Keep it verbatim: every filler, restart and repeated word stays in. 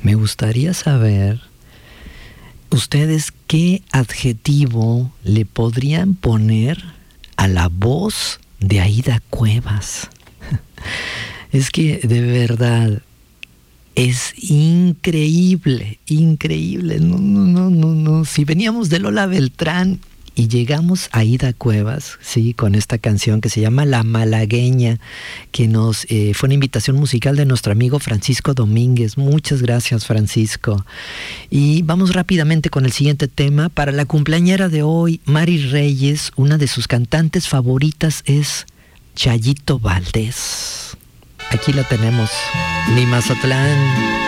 me gustaría saber ustedes qué adjetivo le podrían poner a la voz de Aida Cuevas. Es que de verdad es increíble, increíble. No, no, no, no, no. Si veníamos de Lola Beltrán y llegamos a Aida Cuevas, sí, con esta canción que se llama La Malagueña, que nos eh, fue una invitación musical de nuestro amigo Francisco Domínguez. Muchas gracias, Francisco. Y vamos rápidamente con el siguiente tema. Para la cumpleañera de hoy, Mari Reyes, una de sus cantantes favoritas es Chayito Valdés. Aquí la tenemos, mi Mazatlán.